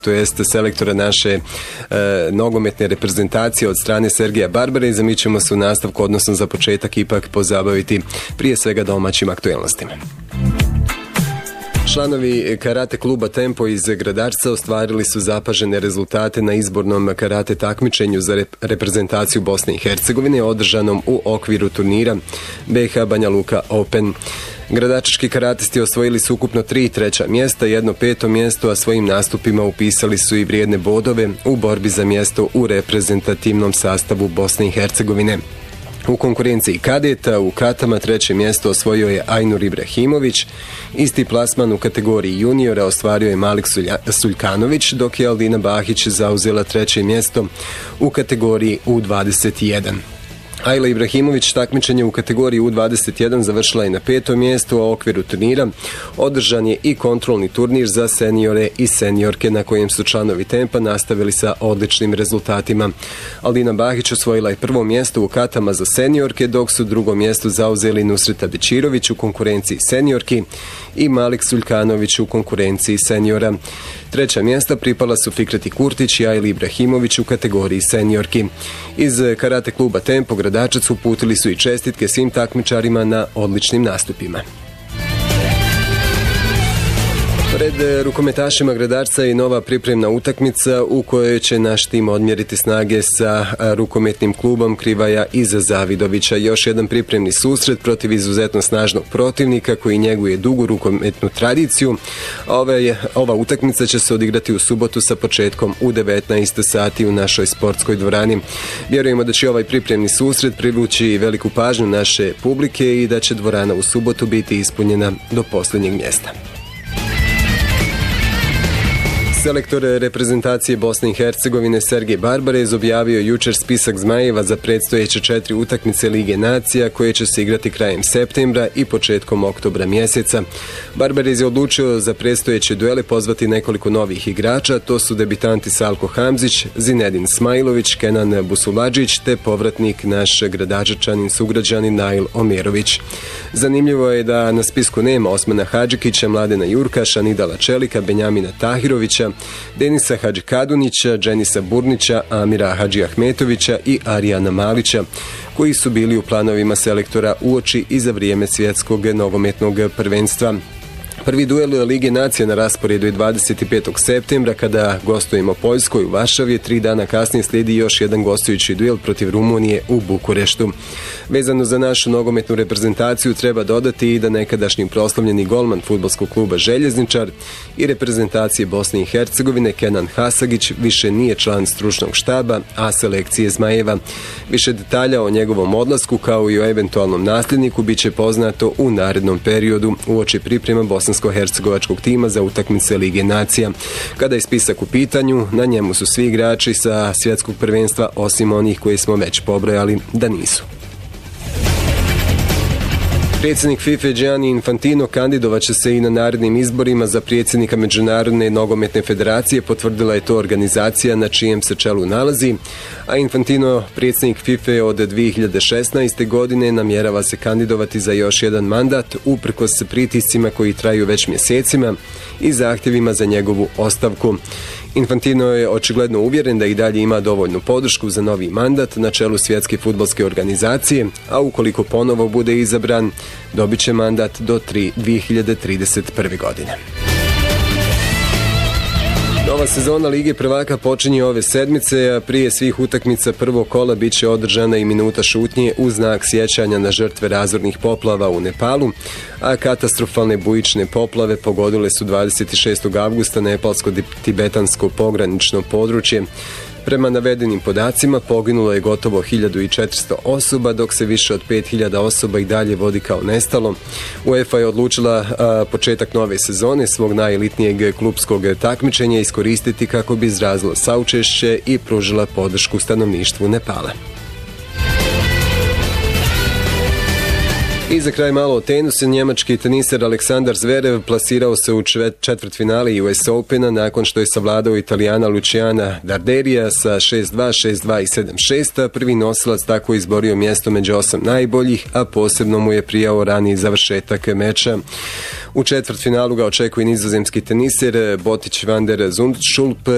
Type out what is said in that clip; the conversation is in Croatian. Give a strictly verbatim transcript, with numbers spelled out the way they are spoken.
to jest selektora naše e, nogometne reprezentacije od strane Sergeja Barbareza. Mi ćemo se u nastavku, odnosno za početak, ipak pozabaviti prije svega domaćim aktuelnostima. Članovi karate kluba Tempo iz Gradačca ostvarili su zapažene rezultate na izbornom karate takmičenju za rep- reprezentaciju Bosne i Hercegovine održanom u okviru turnira B H Banja Luka Open. Gradačački karatisti osvojili su ukupno tri treća mjesta, jedno peto mjesto, a svojim nastupima upisali su i vrijedne bodove u borbi za mjesto u reprezentativnom sastavu Bosne i Hercegovine. U konkurenciji kadeta u katama treće mjesto osvojio je Ajnur Ibrahimović, isti plasman u kategoriji juniora ostvario je Malik Suljkanović, dok je Aldina Bahić zauzela treće mjesto u kategoriji U dvadeset jedan. Ajla Ibrahimović takmičenje u kategoriji U dvadeset jedan završila je na petom mjestu, a u okviru turnira održan je i kontrolni turnir za seniore i seniorke na kojem su članovi Tempa nastavili sa odličnim rezultatima. Aldina Bahić osvojila je prvo mjesto u katama za seniorke, dok su drugo mjesto zauzeli Nusreta Bečirović u konkurenciji seniorki i Malik Suljkanović u konkurenciji seniora. Treća mjesta pripala su Fikreti Kurtić i Ajli Ibrahimović u kategoriji seniorki. Iz karate kluba Tempo Gradačac uputili su i čestitke svim takmičarima na odličnim nastupima. Pred rukometašima Gradačca je nova pripremna utakmica u kojoj će naš tim odmjeriti snage sa rukometnim klubom Krivaja iz Zavidovića. Još jedan pripremni susret protiv izuzetno snažnog protivnika koji njeguje dugu rukometnu tradiciju. Ova, je, ova utakmica će se odigrati u subotu sa početkom u devetnaest sati u našoj sportskoj dvorani. Vjerujemo da će ovaj pripremni susret privući veliku pažnju naše publike i da će dvorana u subotu biti ispunjena do posljednjeg mjesta. Selektor reprezentacije Bosne i Hercegovine Sergej Barbarez objavio jučer spisak Zmajeva za predstojeće četiri utakmice Lige nacija koje će se igrati krajem septembra i početkom oktobra mjeseca. Barbarez je odlučio za predstojeće duele pozvati nekoliko novih igrača, to su debitanti Salko Hamzić, Zinedin Smajlović, Kenan Busuladžić te povratnik naš Gradačačanin sugrađanin Nail Omerović. Zanimljivo je da na spisku nema Osmana Hadžikića, Mladena Jurkaša, Nidala Čelika, Benjamina Tahirovića, Denisa Hadžikadunića, Dženisa Burnića, Amira Hadžiahmetovića i Arijana Malića, koji su bili u planovima selektora uoči i za vrijeme svjetskog nogometnog prvenstva. Prvi duel Lige nacija na rasporedu je dvadeset petog septembra kada gostujemo Poljskoj u Varšavi. Tri dana kasnije slijedi još jedan gostujući duel protiv Rumunije u Bukureštu. Vezano za našu nogometnu reprezentaciju treba dodati i da nekadašnji proslavljeni golman fudbalskog kluba Željezničar i reprezentacije Bosne i Hercegovine Kenan Hasagić više nije član stručnog štaba, a selekcije Zmajeva. Više detalja o njegovom odlasku kao i o eventualnom nasljedniku bit će poznato u narednom periodu uoči priprema bosansko-hercegovačkog tima za utakmice Lige nacija. Kada je spisak u pitanju, na njemu su svi igrači sa svjetskog prvenstva osim onih koji smo već pobrojali da nisu. Predsjednik FIFA Gianni Infantino kandidovat će se i na narednim izborima za predsjednika Međunarodne nogometne federacije, potvrdila je to organizacija na čijem se čelu nalazi, a Infantino, predsjednik FIFA od dvije hiljade šesnaeste. godine, namjerava se kandidovati za još jedan mandat uprkos pritiscima koji traju već mjesecima i zahtjevima za njegovu ostavku. Infantino je očigledno uvjeren da i dalje ima dovoljnu podršku za novi mandat na čelu svjetske fudbalske organizacije, a ukoliko ponovo bude izabran, dobit će mandat do dvije hiljade trideset prve. godine. Nova sezona Lige prvaka počinje ove sedmice, a prije svih utakmica prvog kola bit će održana i minuta šutnje u znak sjećanja na žrtve razornih poplava u Nepalu, a katastrofalne bujične poplave pogodile su dvadeset šestog avgusta nepalsko-tibetansko pogranično područje. Prema navedenim podacima poginulo je gotovo hiljadu četiristo osoba, dok se više od pet hiljada osoba i dalje vodi kao nestalo. UEFA je odlučila a, početak nove sezone svog najelitnijeg klupskog takmičenja iskoristiti kako bi izrazila saučešće i pružila podršku stanovništvu Nepala. I za kraj malo o tenisu. Njemački teniser Aleksandar Zverev plasirao se u četvrtfinale U S Opena nakon što je savladao Italijana Luciana Darderija sa šest dva, šest dva i sedam šest. Prvi nosilac tako izborio mjesto među osam najboljih, a posebno mu je prijao raniji završetak meča. U četvrtfinalu ga očekuje nizozemski teniser Botić van der Zundschulp